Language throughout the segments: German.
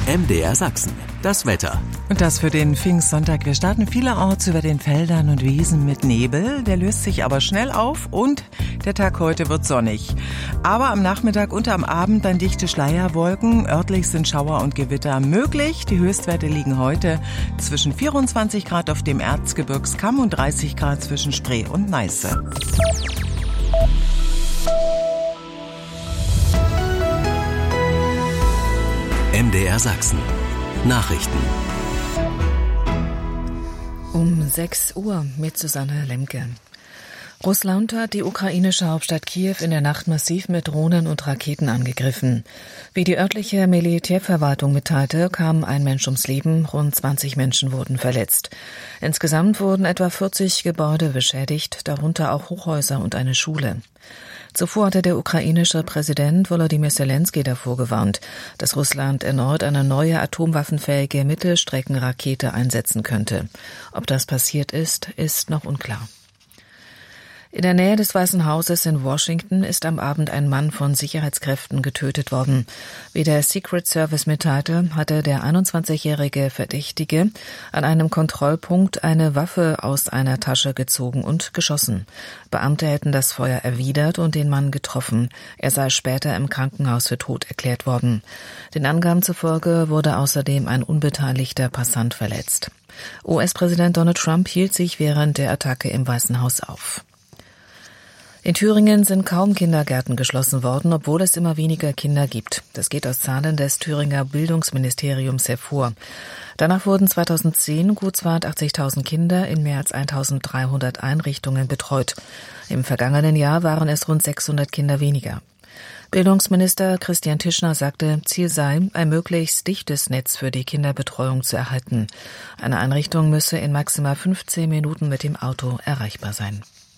MDR Sachsen, das Wetter. Und das für den Pfingstsonntag. Wir starten vielerorts über den Feldern und Wiesen mit Nebel. Der löst sich aber schnell auf und der Tag heute wird sonnig. Aber am Nachmittag und am Abend dann dichte Schleierwolken. Örtlich sind Schauer und Gewitter möglich. Die Höchstwerte liegen heute zwischen 24 Grad auf dem Erzgebirgskamm und 30 Grad zwischen Spree und Neiße. MDR Sachsen. Nachrichten. Um 6 Uhr mit Susanne Lemke. Russland hat die ukrainische Hauptstadt Kiew in der Nacht massiv mit Drohnen und Raketen angegriffen. Wie die örtliche Militärverwaltung mitteilte, kam ein Mensch ums Leben, rund 20 Menschen wurden verletzt. Insgesamt wurden etwa 40 Gebäude beschädigt, darunter auch Hochhäuser und eine Schule. Zuvor hatte der ukrainische Präsident Volodymyr Zelensky davor gewarnt, dass Russland erneut eine neue atomwaffenfähige Mittelstreckenrakete einsetzen könnte. Ob das passiert ist, ist noch unklar. In der Nähe des Weißen Hauses in Washington ist am Abend ein Mann von Sicherheitskräften getötet worden. Wie der Secret Service mitteilte, hatte der 21-jährige Verdächtige an einem Kontrollpunkt eine Waffe aus einer Tasche gezogen und geschossen. Beamte hätten das Feuer erwidert und den Mann getroffen. Er sei später im Krankenhaus für tot erklärt worden. Den Angaben zufolge wurde außerdem ein unbeteiligter Passant verletzt. US-Präsident Donald Trump hielt sich während der Attacke im Weißen Haus auf. In Thüringen sind kaum Kindergärten geschlossen worden, obwohl es immer weniger Kinder gibt. Das geht aus Zahlen des Thüringer Bildungsministeriums hervor. Danach wurden 2010 gut 82.000 Kinder in mehr als 1.300 Einrichtungen betreut. Im vergangenen Jahr waren es rund 600 Kinder weniger. Bildungsminister Christian Tischner sagte, Ziel sei, ein möglichst dichtes Netz für die Kinderbetreuung zu erhalten. Eine Einrichtung müsse in maximal 15 Minuten mit dem Auto erreichbar sein.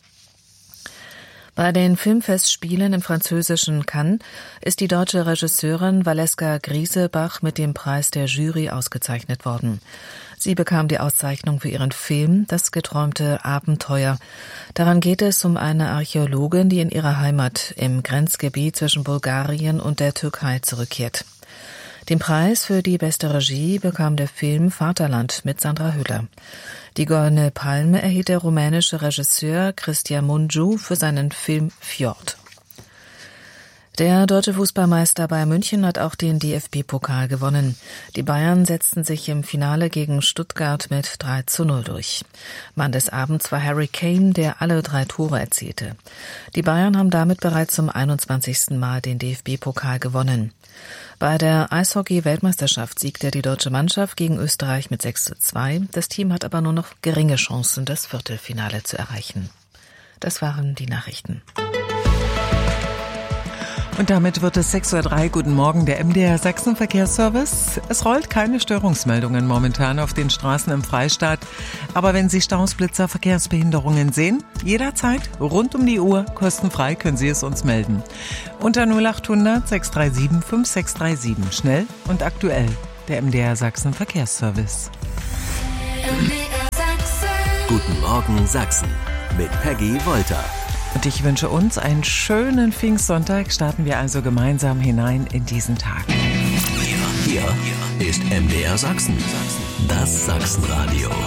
Bei den Filmfestspielen im französischen Cannes ist die deutsche Regisseurin Valeska Griesebach mit dem Preis der Jury ausgezeichnet worden. Sie bekam die Auszeichnung für ihren Film Das geträumte Abenteuer. Daran geht es um eine Archäologin, die in ihrer Heimat im Grenzgebiet zwischen Bulgarien und der Türkei zurückkehrt. Den Preis für die beste Regie bekam der Film Vaterland mit Sandra Hüller. Die Goldene Palme erhielt der rumänische Regisseur Cristian Mungiu für seinen Film Fjord. Der deutsche Fußballmeister Bayern München hat auch den DFB-Pokal gewonnen. Die Bayern setzten sich im Finale gegen Stuttgart mit 3:0 durch. Mann des Abends war Harry Kane, der alle 3 Tore erzielte. Die Bayern haben damit bereits zum 21. Mal den DFB-Pokal gewonnen. Bei der Eishockey-Weltmeisterschaft siegte die deutsche Mannschaft gegen Österreich mit 6:2. Das Team hat aber nur noch geringe Chancen, das Viertelfinale zu erreichen. Das waren die Nachrichten. Und damit wird es 6:03 Uhr. Guten Morgen, der MDR Sachsen Verkehrsservice. Es rollt keine Störungsmeldungen momentan auf den Straßen im Freistaat. Aber wenn Sie Staus, Blitzer, Verkehrsbehinderungen sehen, jederzeit, rund um die Uhr, kostenfrei können Sie es uns melden. Unter 0800 637 5637. Schnell und aktuell. Der MDR Sachsen Verkehrsservice. MDR Sachsen. Guten Morgen Sachsen mit Peggy Wolter. Und ich wünsche uns einen schönen Pfingstsonntag. Starten wir also gemeinsam hinein in diesen Tag. Hier ist MDR Sachsen. Das Sachsenradio.